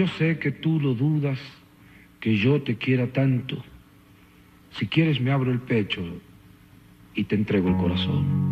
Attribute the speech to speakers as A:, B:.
A: Yo sé que tú lo dudas, que yo te quiera tanto. Si quieres me abro el pecho y te entrego el corazón.